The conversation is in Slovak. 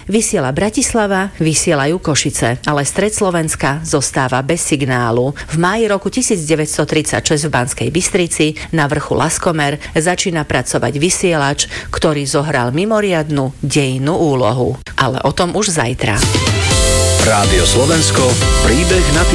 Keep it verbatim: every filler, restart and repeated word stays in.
Vysiela Bratislava, vysielajú Košice, ale stred Slovenska zostáva bez signálu. V máji roku devätnásťtridsaťšesť v Banskej Bystrici na vrchu Laskomer začína pracovať vysielač, ktorý zohral mimoriadnu dejinnú úlohu. Ale o tom už zajtra. Rádio Slovensko, príbeh na